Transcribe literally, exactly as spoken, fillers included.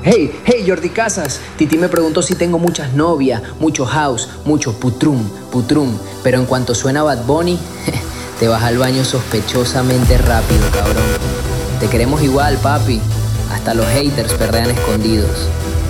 Hey, hey, Jordi Casas. Titi me preguntó si tengo muchas novias, mucho house, mucho putrum, putrum. Pero en cuanto suena Bad Bunny, te vas al baño sospechosamente rápido, cabrón. Te queremos igual, papi. Hasta los haters perrean escondidos.